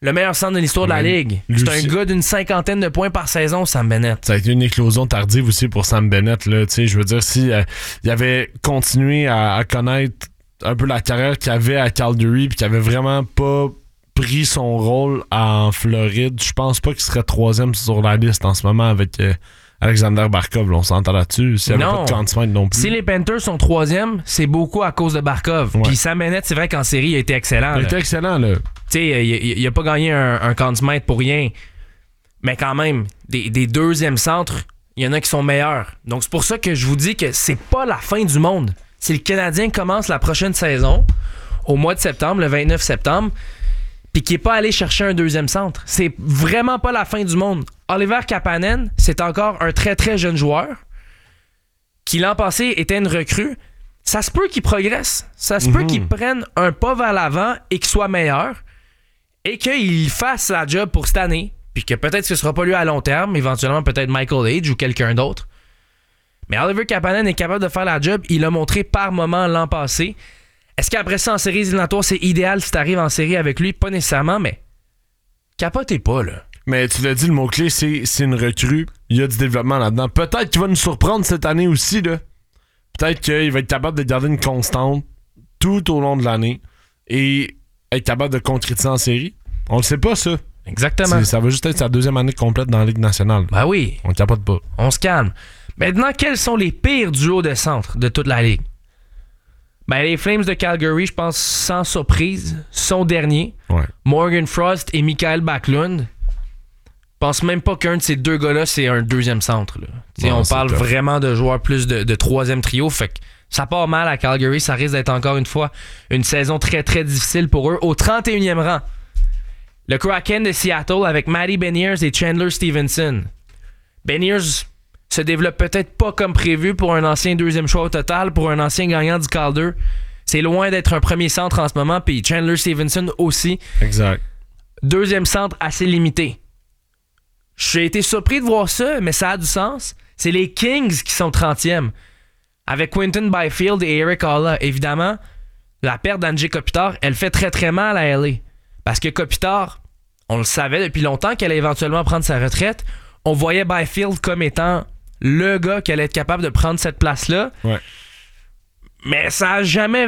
le meilleur centre de l'histoire de la Ligue. C'est un gars d'une 50aine de points par saison, Sam Bennett. Ça a été une éclosion tardive aussi pour Sam Bennett. Là. Je veux dire, si il avait continué à connaître un peu la carrière qu'il avait à Calgary puis qu'il avait vraiment pas pris son rôle en Floride, je pense pas qu'il serait 3e sur la liste en ce moment avec Alexander Barkov. Là, on s'entend là-dessus. S'il n'y avait pas de Conn non plus. Si les Panthers sont 3e, c'est beaucoup à cause de Barkov. Puis Sam Bennett, c'est vrai qu'en série, il a été excellent. Il a été excellent, là. Tu sais, il a pas gagné un Conn Smythe pour rien. Mais quand même, des deuxièmes centres, il y en a qui sont meilleurs. Donc c'est pour ça que je vous dis que c'est pas la fin du monde. Si le Canadien commence la prochaine saison, au mois de septembre, le 29 septembre, puis qu'il n'est pas allé chercher un deuxième centre, c'est vraiment pas la fin du monde. Oliver Kapanen, c'est encore un très très jeune joueur qui l'an passé était une recrue. Ça se peut qu'il progresse. Ça se peut qu'il prenne un pas vers l'avant et qu'il soit meilleur et qu'il fasse la job pour cette année. Puis que peut-être que ce ne sera pas lui à long terme, éventuellement peut-être Michael Age ou quelqu'un d'autre. Mais Oliver Kapanen est capable de faire la job. Il l'a montré par moment l'an passé. Est-ce qu'après ça, en série éliminatoire, c'est idéal si tu arrives en série avec lui? Pas nécessairement, mais capotez pas, là. Mais tu l'as dit, le mot-clé, c'est une recrue. Il y a du développement là-dedans. Peut-être qu'il va nous surprendre cette année aussi, là. Peut-être qu'il va être capable de garder une constante tout au long de l'année et être capable de concrétiser en série. On le sait pas, ça. Exactement. Ça va juste être sa deuxième année complète dans la Ligue nationale. Ben oui. On capote pas. On se calme. Maintenant, quels sont les pires duos de centre de toute la Ligue? Ben, les Flames de Calgary, je pense, sans surprise, sont derniers. Ouais. Morgan Frost et Mikael Backlund. Je pense même pas qu'un de ces deux gars-là, c'est un deuxième centre. Là. Non, on parle vraiment de joueurs plus de troisième trio. Fait que ça part mal à Calgary. Ça risque d'être encore une fois une saison très, très difficile pour eux. Au 31e rang, le Kraken de Seattle avec Matty Beniers et Chandler Stevenson. Beniers se développe peut-être pas comme prévu pour un ancien deuxième choix au total, pour un ancien gagnant du Calder. C'est loin d'être un premier centre en ce moment, puis Chandler Stevenson aussi. Exact. Deuxième centre assez limité. J'ai été surpris de voir ça, mais ça a du sens. C'est les Kings qui sont 30e, avec Quinton Byfield et Eric Haula. Évidemment, la perte d'Andrzej Kopitar, elle fait très très mal à LA. Parce que Kopitar, on le savait depuis longtemps qu'elle allait éventuellement prendre sa retraite. On voyait Byfield comme étant le gars qui allait être capable de prendre cette place-là. Ouais. Mais ça a jamais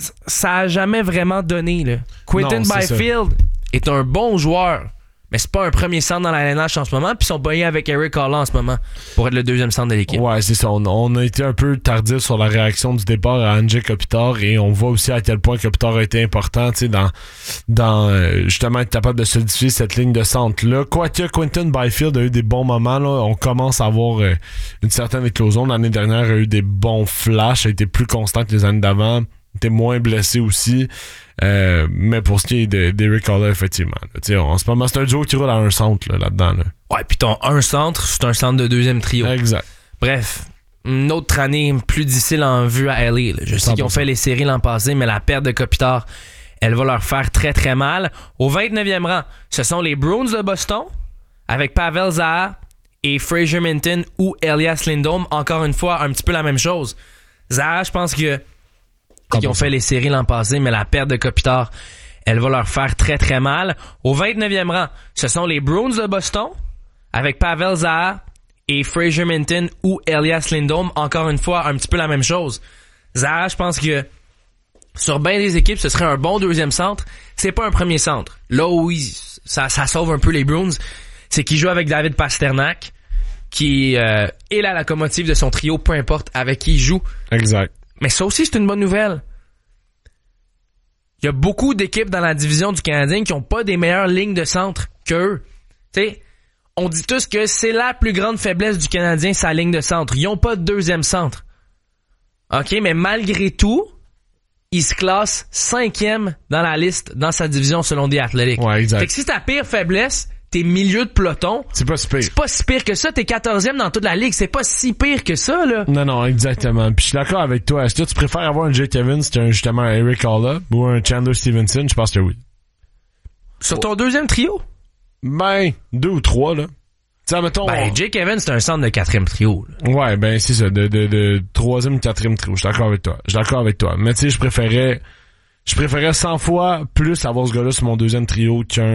vraiment donné. Là. Quinton Byfield est un bon joueur, mais c'est pas un premier centre dans la LNH en ce moment, puis ils sont pognés avec Eric Haula en ce moment pour être le deuxième centre de l'équipe. Ouais, c'est ça. On a été un peu tardif sur la réaction du départ à Andrzej Kopitar et on voit aussi à quel point Kopitar a été important dans justement être capable de solidifier cette ligne de centre-là. Quoique Quinton Byfield a eu des bons moments, là, on commence à avoir une certaine éclosion. L'année dernière, il a eu des bons flashs, a été plus constant que les années d'avant, était moins blessé aussi. Mais pour ce qui est d'Eric Haula, effectivement. En ce moment, c'est un duo qui roule à un centre là-dedans. Là. Ouais, puis ton un centre, c'est un centre de deuxième trio. Exact. Bref, une autre année plus difficile en vue à LA. Là. Je sais 100%. Qu'ils ont fait les séries l'an passé, mais la perte de Kopitar, elle va leur faire très très mal. Au 29e rang, ce sont les Bruins de Boston, avec Pavel Zaha et Fraser Minton ou Elias Lindholm. Encore une fois, un petit peu la même chose. Zaha, je pense que qui ont fait les séries l'an passé, mais la perte de Kopitar, elle va leur faire très très mal. Au 29e rang, ce sont les Bruins de Boston, avec Pavel Zaha et Fraser Minton ou Elias Lindholm. Encore une fois, un petit peu la même chose. Zaha, je pense que sur bien des équipes, ce serait un bon deuxième centre. C'est pas un premier centre. Là où ça sauve un peu les Bruins, c'est qu'il joue avec David Pasternak, qui est la locomotive de son trio, peu importe avec qui il joue. Exact. Mais ça aussi, c'est une bonne nouvelle. Il y a beaucoup d'équipes dans la division du Canadien qui n'ont pas des meilleures lignes de centre qu'eux. Tu sais, on dit tous que c'est la plus grande faiblesse du Canadien, sa ligne de centre. Ils n'ont pas de deuxième centre. OK, mais malgré tout, ils se classent 5e dans la liste dans sa division selon The Athletic. Ouais, exact. Fait que si ta pire faiblesse, t'es milieu de peloton. C'est pas si pire. C'est pas si pire que ça. T'es 14e dans toute la ligue. C'est pas si pire que ça, là. Non, exactement. Puis je suis d'accord avec toi. Est-ce que tu préfères avoir un Jake Evans qu'un justement un Eric Haula ou un Chandler Stevenson? Je pense que oui. Sur ton deuxième trio? Ben, 2 ou 3, là. T'sais, mettons, Jake Evans, c'est un centre de 4e trio, là. Ouais, ben, c'est ça. De 3e, 4e trio. Je suis d'accord avec toi. Mais tu sais, je préférais 100 fois plus avoir ce gars-là sur mon deuxième trio qu'un